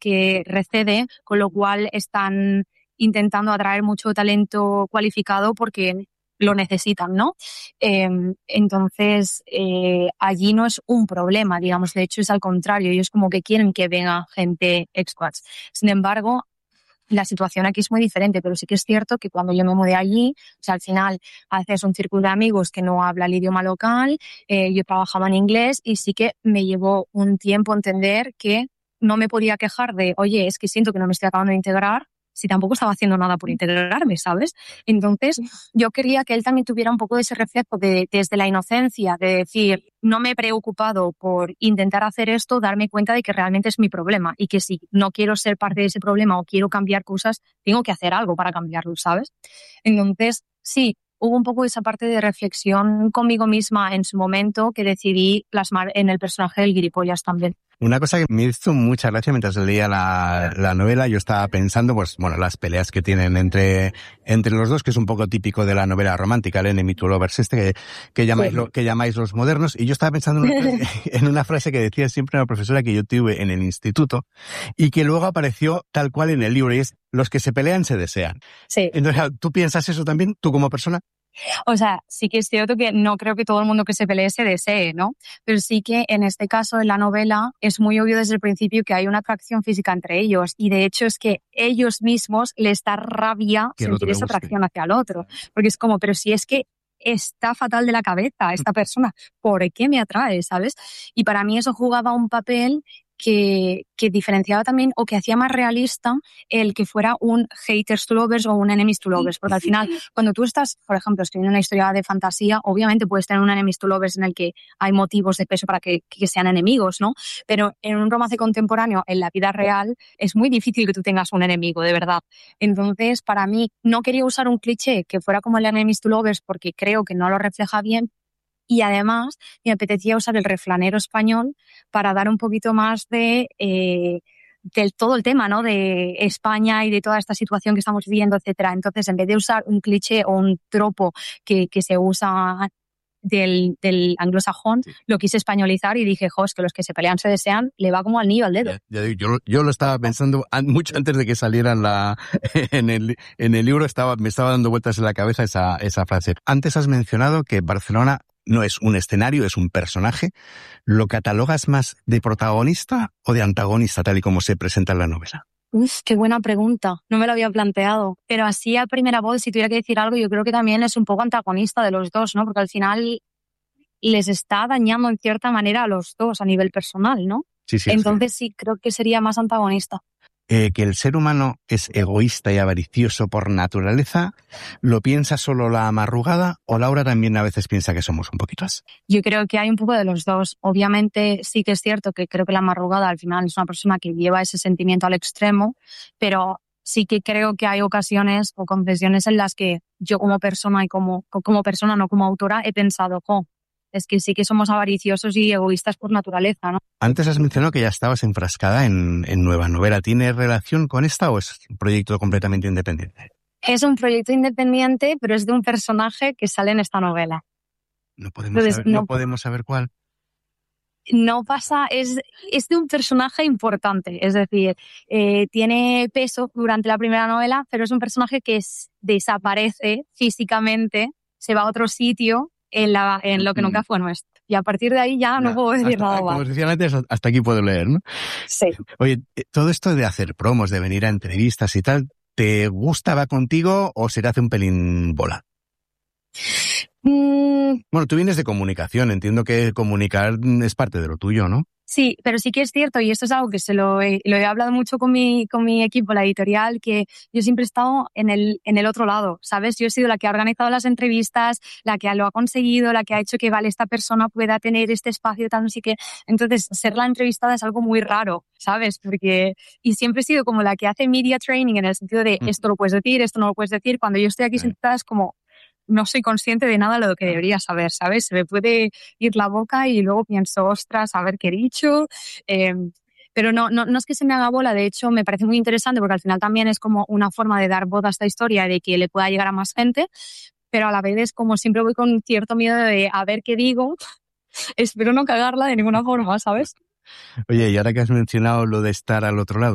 que recede, con lo cual están intentando atraer mucho talento cualificado porque lo necesitan, ¿no? Entonces, allí no es un problema, digamos, de hecho es al contrario, ellos como que quieren que venga gente expats. Sin embargo, la situación aquí es muy diferente, pero sí que es cierto que cuando yo me mudé allí, o sea, al final haces un círculo de amigos que no habla el idioma local, yo trabajaba en inglés y sí que me llevó un tiempo entender que no me podía quejar de, oye, es que siento que no me estoy acabando de integrar, si tampoco estaba haciendo nada por integrarme, ¿sabes? Entonces, yo quería que él también tuviera un poco de ese reflejo desde la inocencia, de decir, no me he preocupado por intentar hacer esto, darme cuenta de que realmente es mi problema y que si no quiero ser parte de ese problema o quiero cambiar cosas, tengo que hacer algo para cambiarlo, ¿sabes? Entonces, sí, hubo un poco esa parte de reflexión conmigo misma en su momento que decidí plasmar en el personaje del gilipollas también. Una cosa que me hizo mucha gracia mientras leía la novela, yo estaba pensando, pues, bueno, las peleas que tienen entre los dos, que es un poco típico de la novela romántica, el enemy to lovers que llamáis los modernos, y yo estaba pensando en una frase que decía siempre una profesora que yo tuve en el instituto, y que luego apareció tal cual en el libro, y es, los que se pelean se desean. Sí. Entonces, ¿tú piensas eso también, tú como persona? O sea, sí que es cierto que no creo que todo el mundo que se pelee se desee, ¿no? Pero sí que en este caso, en la novela, es muy obvio desde el principio que hay una atracción física entre ellos. Y de hecho es que ellos mismos les da rabia sentir esa atracción hacia el otro. Porque es como, pero si es que está fatal de la cabeza esta persona, ¿por qué me atrae? ¿Sabes? Y para mí eso jugaba un papel que diferenciaba también o que hacía más realista el que fuera un haters to lovers o un enemies to lovers, porque al final cuando tú estás, por ejemplo, escribiendo una historia de fantasía, obviamente puedes tener un enemies to lovers en el que hay motivos de peso para que sean enemigos, ¿no? Pero en un romance contemporáneo, en la vida real, es muy difícil que tú tengas un enemigo, de verdad. Entonces, para mí, no quería usar un cliché que fuera como el enemies to lovers porque creo que no lo refleja bien. Y además me apetecía usar el refranero español para dar un poquito más de del todo el tema, ¿no? De España y de toda esta situación que estamos viviendo, etcétera. Entonces, en vez de usar un cliché o un tropo que se usa del anglosajón, lo quise españolizar y dije, es que los que se pelean se desean, le va como al anillo al dedo. Yo lo estaba pensando mucho antes de que salieran en el libro, me estaba dando vueltas en la cabeza esa frase. Antes has mencionado que Barcelona no es un escenario, es un personaje. ¿Lo catalogas más de protagonista o de antagonista, tal y como se presenta en la novela? Qué buena pregunta. No me lo había planteado. Pero así a primera voz, si tuviera que decir algo, yo creo que también es un poco antagonista de los dos, ¿no? Porque al final les está dañando en cierta manera a los dos a nivel personal, ¿no? Sí. Entonces sí, creo que sería más antagonista. Que el ser humano es egoísta y avaricioso por naturaleza, ¿lo piensa solo la amarrugada o Laura también a veces piensa que somos un poquito así? Yo creo que hay un poco de los dos. Obviamente sí que es cierto que creo que la amarrugada al final es una persona que lleva ese sentimiento al extremo, pero sí que creo que hay ocasiones o concesiones en las que yo como persona y como persona, no como autora, he pensado, es que sí que somos avariciosos y egoístas por naturaleza, ¿no? Antes has mencionado que ya estabas enfrascada en nueva novela. ¿Tiene relación con esta o es un proyecto completamente independiente? Es un proyecto independiente, pero es de un personaje que sale en esta novela. No podemos saber cuál. No pasa, es de un personaje importante, es decir, tiene peso durante la primera novela, pero es un personaje que desaparece físicamente, se va a otro sitio en lo que nunca fue nuestro. Y a partir de ahí ya no puedo decir nada más. Como decía antes, hasta aquí puedo leer, ¿no? Sí. Oye, todo esto de hacer promos, de venir a entrevistas y tal, ¿te gusta, va contigo o se te hace un pelín bola? Bueno, tú vienes de comunicación, entiendo que comunicar es parte de lo tuyo, ¿no? Sí, pero sí que es cierto, y esto es algo que lo he hablado mucho con mi equipo, la editorial, que yo siempre he estado en el otro lado, ¿sabes? Yo he sido la que ha organizado las entrevistas, la que lo ha conseguido, la que ha hecho que, esta persona pueda tener este espacio, tal, no sé qué. Entonces, ser la entrevistada es algo muy raro, ¿sabes? Y siempre he sido como la que hace media training en el sentido de esto lo puedes decir, esto no lo puedes decir. Cuando yo estoy aquí sentada es como, no soy consciente de nada de lo que debería saber, ¿sabes? Se me puede ir la boca y luego pienso, ostras, a ver qué he dicho. Pero no es que se me haga bola, de hecho me parece muy interesante porque al final también es como una forma de dar voz a esta historia, de que le pueda llegar a más gente, pero a la vez es como siempre voy con cierto miedo de a ver qué digo, espero no cagarla de ninguna forma, ¿sabes? Oye, y ahora que has mencionado lo de estar al otro lado,